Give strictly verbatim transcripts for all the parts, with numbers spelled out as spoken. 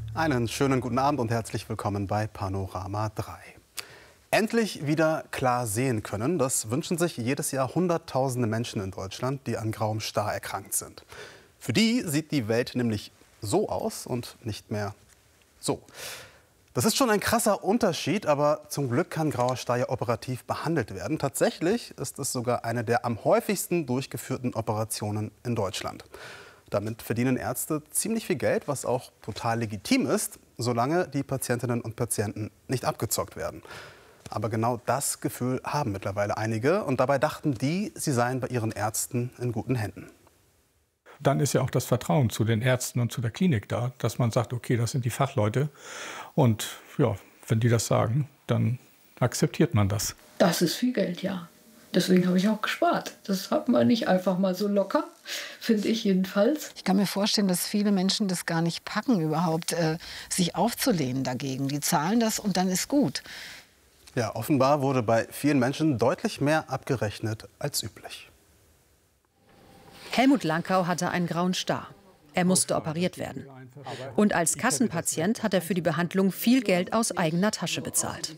Einen schönen guten Abend und herzlich willkommen bei Panorama drei. Endlich wieder klar sehen können, das wünschen sich jedes Jahr Hunderttausende Menschen in Deutschland, die an grauem Star erkrankt sind. Für die sieht die Welt nämlich so aus und nicht mehr so. Das ist schon ein krasser Unterschied, aber zum Glück kann grauer Star ja operativ behandelt werden. Tatsächlich ist es sogar eine der am häufigsten durchgeführten Operationen in Deutschland. Damit verdienen Ärzte ziemlich viel Geld, was auch total legitim ist, solange die Patientinnen und Patienten nicht abgezockt werden. Aber genau das Gefühl haben mittlerweile einige und dabei dachten die, sie seien bei ihren Ärzten in guten Händen. Dann ist ja auch das Vertrauen zu den Ärzten und zu der Klinik da, dass man sagt, okay, das sind die Fachleute und ja, wenn die das sagen, dann akzeptiert man das. Das ist viel Geld, ja. Deswegen habe ich auch gespart. Das hat man nicht einfach mal so locker, finde ich jedenfalls. Ich kann mir vorstellen, dass viele Menschen das gar nicht packen, überhaupt äh, sich aufzulehnen dagegen. Die zahlen das und dann ist gut. Ja, offenbar wurde bei vielen Menschen deutlich mehr abgerechnet als üblich. Helmut Lankau hatte einen grauen Star. Er musste operiert werden. Und als Kassenpatient hat er für die Behandlung viel Geld aus eigener Tasche bezahlt.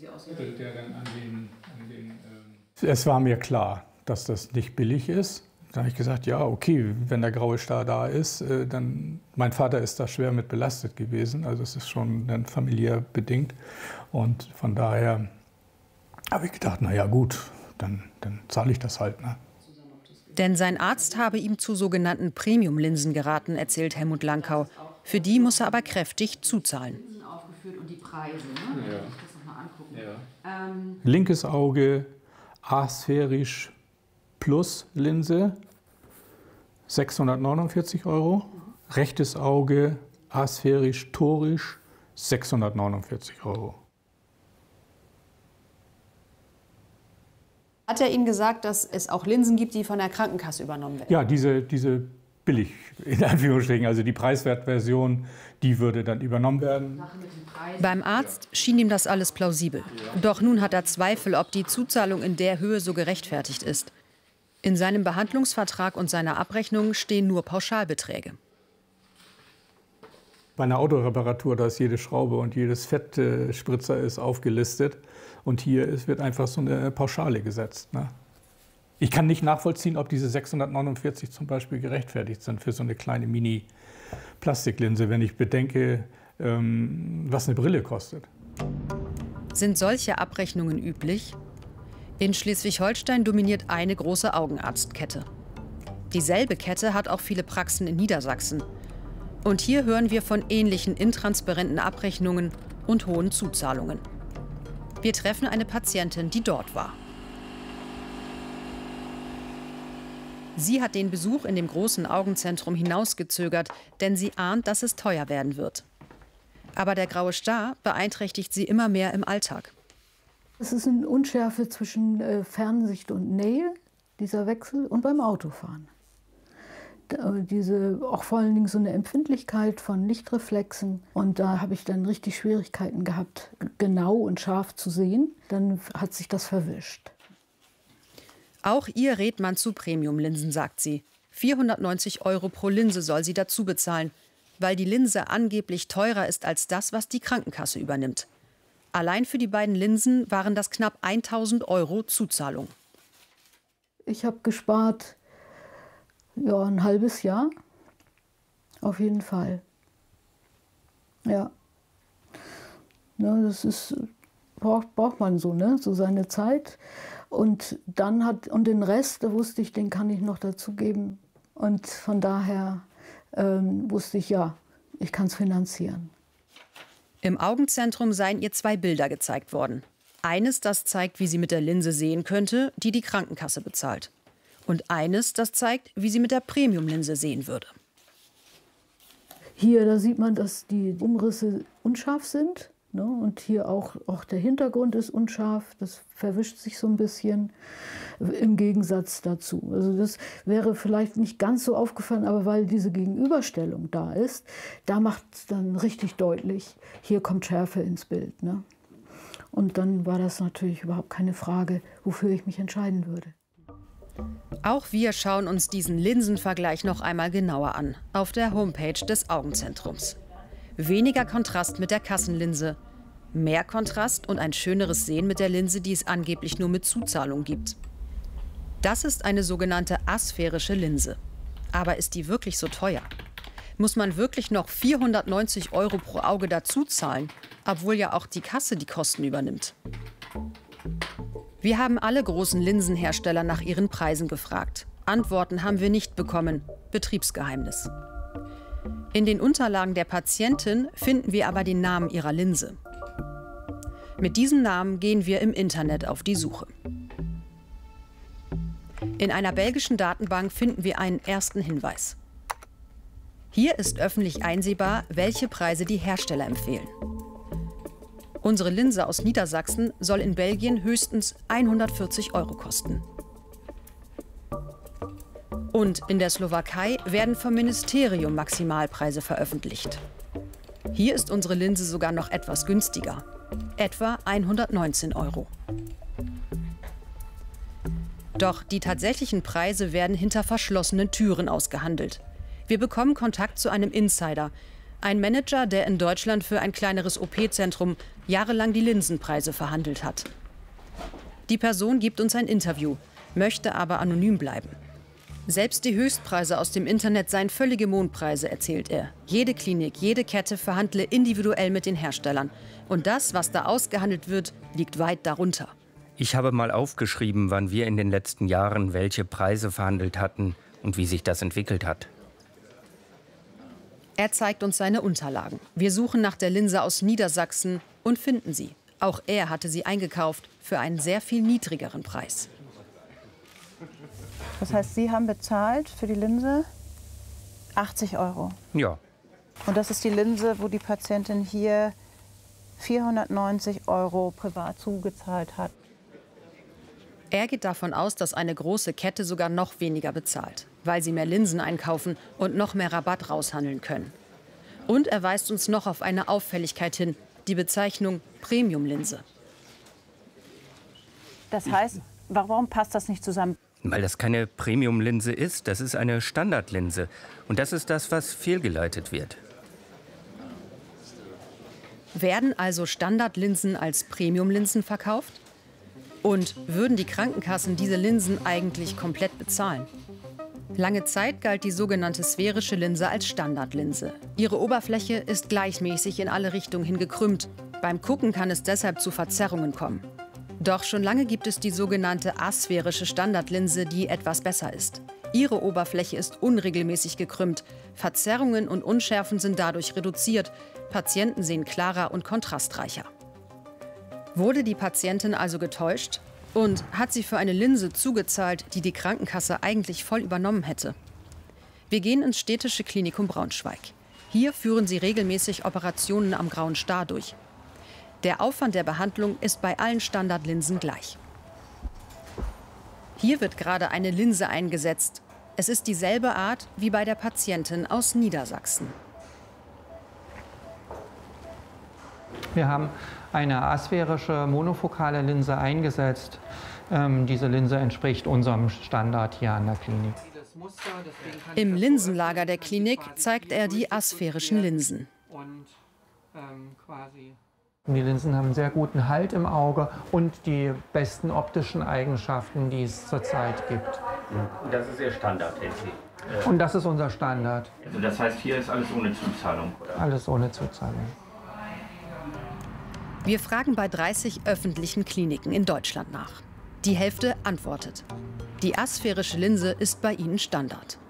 Es war mir klar, dass das nicht billig ist. Da habe ich gesagt, ja, okay, wenn der graue Star da ist, dann, mein Vater ist da schwer mit belastet gewesen. Also es ist schon dann familiär bedingt. Und von daher habe ich gedacht, na ja gut, dann, dann zahle ich das halt. Ne? Denn sein Arzt habe ihm zu sogenannten Premium-Linsen geraten, erzählt Helmut Lankau. Für die muss er aber kräftig zuzahlen. Ja. Linkes Auge, asphärisch plus Linse, sechshundertneunundvierzig Euro. Rechtes Auge, asphärisch torisch, sechshundertneunundvierzig Euro. Hat er Ihnen gesagt, dass es auch Linsen gibt, die von der Krankenkasse übernommen werden? Ja, diese, diese billig, in Anführungsstrichen, also die Preiswertversion, die würde dann übernommen werden. Beim Arzt schien ihm das alles plausibel. Doch nun hat er Zweifel, ob die Zuzahlung in der Höhe so gerechtfertigt ist. In seinem Behandlungsvertrag und seiner Abrechnung stehen nur Pauschalbeträge. Bei einer Autoreparatur, da ist jede Schraube und jedes Fettspritzer ist aufgelistet. Und hier ist, wird einfach so eine Pauschale gesetzt. Ne? Ich kann nicht nachvollziehen, ob diese sechshundertneunundvierzig zum Beispiel gerechtfertigt sind für so eine kleine Mini-Plastiklinse, wenn ich bedenke, ähm, was eine Brille kostet. Sind solche Abrechnungen üblich? In Schleswig-Holstein dominiert eine große Augenarztkette. Dieselbe Kette hat auch viele Praxen in Niedersachsen. Und hier hören wir von ähnlichen intransparenten Abrechnungen und hohen Zuzahlungen. Wir treffen eine Patientin, die dort war. Sie hat den Besuch in dem großen Augenzentrum hinausgezögert, denn sie ahnt, dass es teuer werden wird. Aber der graue Star beeinträchtigt sie immer mehr im Alltag. Es ist eine Unschärfe zwischen äh, Fernsicht und Nähe, dieser Wechsel, und beim Autofahren. Diese, auch vor allen Dingen so eine Empfindlichkeit von Lichtreflexen. Und da habe ich dann richtig Schwierigkeiten gehabt, genau und scharf zu sehen. Dann hat sich das verwischt. Auch ihr rät man zu Premium-Linsen, sagt sie. vierhundertneunzig Euro pro Linse soll sie dazu bezahlen, weil die Linse angeblich teurer ist als das, was die Krankenkasse übernimmt. Allein für die beiden Linsen waren das knapp tausend Euro Zuzahlung. Ich habe gespart ja, ein halbes Jahr, auf jeden Fall. Ja, ja das ist, braucht, braucht man so, ne? So seine Zeit. Und dann hat, und den Rest, da wusste ich, den kann ich noch dazugeben. Und von daher ähm, wusste ich, ja, ich kann es finanzieren. Im Augenzentrum seien ihr zwei Bilder gezeigt worden. Eines, das zeigt, wie sie mit der Linse sehen könnte, die die Krankenkasse bezahlt. Und eines, das zeigt, wie sie mit der Premium-Linse sehen würde. Hier, da sieht man, dass die Umrisse unscharf sind. Ne? Und hier auch, auch der Hintergrund ist unscharf. Das verwischt sich so ein bisschen im Gegensatz dazu. Also das wäre vielleicht nicht ganz so aufgefallen, aber weil diese Gegenüberstellung da ist, da macht es dann richtig deutlich, hier kommt Schärfe ins Bild. Ne? Und dann war das natürlich überhaupt keine Frage, wofür ich mich entscheiden würde. Auch wir schauen uns diesen Linsenvergleich noch einmal genauer an, auf der Homepage des Augenzentrums. Weniger Kontrast mit der Kassenlinse. Mehr Kontrast und ein schöneres Sehen mit der Linse, die es angeblich nur mit Zuzahlung gibt. Das ist eine sogenannte asphärische Linse. Aber ist die wirklich so teuer? Muss man wirklich noch vierhundertneunzig Euro pro Auge dazu zahlen, obwohl ja auch die Kasse die Kosten übernimmt? Wir haben alle großen Linsenhersteller nach ihren Preisen gefragt. Antworten haben wir nicht bekommen. Betriebsgeheimnis. In den Unterlagen der Patientin finden wir aber den Namen ihrer Linse. Mit diesem Namen gehen wir im Internet auf die Suche. In einer belgischen Datenbank finden wir einen ersten Hinweis. Hier ist öffentlich einsehbar, welche Preise die Hersteller empfehlen. Unsere Linse aus Niedersachsen soll in Belgien höchstens hundertvierzig Euro kosten. Und in der Slowakei werden vom Ministerium Maximalpreise veröffentlicht. Hier ist unsere Linse sogar noch etwas günstiger, etwa hundertneunzehn Euro. Doch die tatsächlichen Preise werden hinter verschlossenen Türen ausgehandelt. Wir bekommen Kontakt zu einem Insider, ein Manager, der in Deutschland für ein kleineres O P-Zentrum jahrelang die Linsenpreise verhandelt hat. Die Person gibt uns ein Interview, möchte aber anonym bleiben. Selbst die Höchstpreise aus dem Internet seien völlige Mondpreise, erzählt er. Jede Klinik, jede Kette verhandle individuell mit den Herstellern. Und das, was da ausgehandelt wird, liegt weit darunter. Ich habe mal aufgeschrieben, wann wir in den letzten Jahren welche Preise verhandelt hatten und wie sich das entwickelt hat. Er zeigt uns seine Unterlagen. Wir suchen nach der Linse aus Niedersachsen und finden sie. Auch er hatte sie eingekauft für einen sehr viel niedrigeren Preis. Das heißt, Sie haben bezahlt für die Linse achtzig Euro. Ja. Und das ist die Linse, wo die Patientin hier vierhundertneunzig Euro privat zugezahlt hat. Er geht davon aus, dass eine große Kette sogar noch weniger bezahlt, weil sie mehr Linsen einkaufen und noch mehr Rabatt raushandeln können. Und er weist uns noch auf eine Auffälligkeit hin, die Bezeichnung Premium-Linse. Das heißt, warum passt das nicht zusammen? Weil das keine Premium-Linse ist, das ist eine Standardlinse. Und das ist das, was fehlgeleitet wird. Werden also Standardlinsen als Premium-Linsen verkauft? Und würden die Krankenkassen diese Linsen eigentlich komplett bezahlen? Lange Zeit galt die sogenannte sphärische Linse als Standardlinse. Ihre Oberfläche ist gleichmäßig in alle Richtungen hin gekrümmt. Beim Gucken kann es deshalb zu Verzerrungen kommen. Doch schon lange gibt es die sogenannte asphärische Standardlinse, die etwas besser ist. Ihre Oberfläche ist unregelmäßig gekrümmt. Verzerrungen und Unschärfen sind dadurch reduziert. Patienten sehen klarer und kontrastreicher. Wurde die Patientin also getäuscht? Und hat sie für eine Linse zugezahlt, die die Krankenkasse eigentlich voll übernommen hätte? Wir gehen ins Städtische Klinikum Braunschweig. Hier führen sie regelmäßig Operationen am Grauen Star durch. Der Aufwand der Behandlung ist bei allen Standardlinsen gleich. Hier wird gerade eine Linse eingesetzt. Es ist dieselbe Art wie bei der Patientin aus Niedersachsen. Wir haben eine asphärische monofokale Linse eingesetzt. Ähm, diese Linse entspricht unserem Standard hier an der Klinik. Im Linsenlager der Klinik zeigt er die asphärischen Linsen. Die Linsen haben einen sehr guten Halt im Auge und die besten optischen Eigenschaften, die es zurzeit gibt. Und das ist Ihr Standard, N C? Und das ist unser Standard. Also das heißt, hier ist alles ohne Zuzahlung, oder? Alles ohne Zuzahlung. Wir fragen bei dreißig öffentlichen Kliniken in Deutschland nach. Die Hälfte antwortet. Die asphärische Linse ist bei ihnen Standard.